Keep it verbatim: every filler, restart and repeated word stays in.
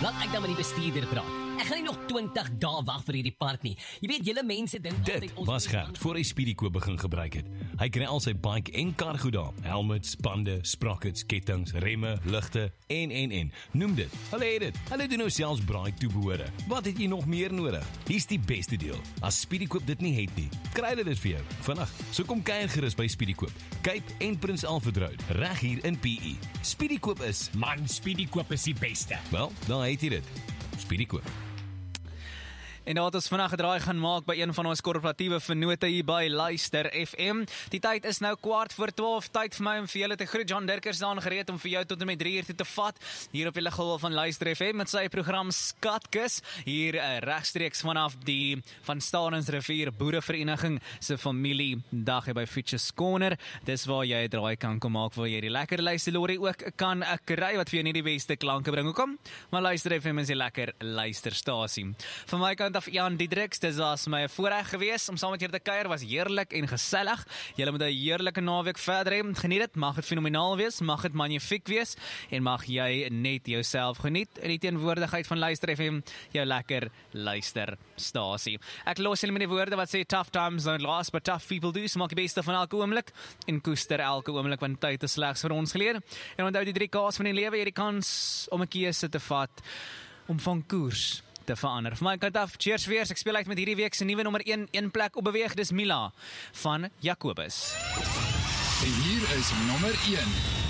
Laat ek dan met die bestuurder praat. Ek gaan nie nog twintig dae wag vir hierdie part nie. Jy weet, julle mense dink Dit was Gert voor hy Speedykoop begin gebruik het. Hy kry al sy bike en kar goed daar. Helmets, bande, sprockets, kettings, remme, ligte en en en. Noem dit. Hulle het dit. Hulle doen nou selfs braai toebehore. Wat het jy nog meer nodig? Hier's die beste deel. As Speedykoop dit nie het nie, kry hulle dit vir jou vinnig. So kom kuier gerus by Speedykoop. Cape en Prins Alfred Road, reg hier in P E. Speedykoop is, Man, Speedykoop is die beste. wel, dan het jy dit. Speedykoop. En daar het ons vandag 'n draai gaan maak by een van ons korporatiewe vennote hier by Luister F M. Die tyd is nou kwart voor twaalf, tyd vir my om vir julle te groet. John Dirkers staan gereed om vir jou tot en met drie uur te vat, hier op die liggolwe van Luister F M met sy program Skatkus, hier uh, regstreeks vanaf die Van Stadensrivier Boerevereniging se familiedag hier by Fitches Corner. Dis waar jy 'n draai kan kom maak, waar jy die lekker luisterlorie ook kan uh, kry, wat vir jou nie die beste klanke bring. Hoekom? Maar Luister F M is die lekker luisterstasie. Van my kant af Jan Diedriks, dis was my voorreg gewees om saam met julle te kuier, was heerlik en gesellig. Julle moet 'n heerlike naweek verder hê, geniet dit, mag dit fenomenaal wees, mag dit magnifiek wees en mag jy net jouself geniet in die teenwoordigheid van Luister F M, jou lekker luisterstasie. Ek los julle met die woorde wat sê tough times don't last but tough people do, so maak die beste van elke oomblik en koester elke oomblik want tyd is slegs vir ons geleer. En onthou die drie K's van die lewe, jy het die kans om 'n keuse te vat om van koers te verander. Van my kant af, cheers weer, ek speel uit met hierdie week se nuwe nommer een, een plek op beweeg, dis Mila van Jacobus. En hier is nommer een.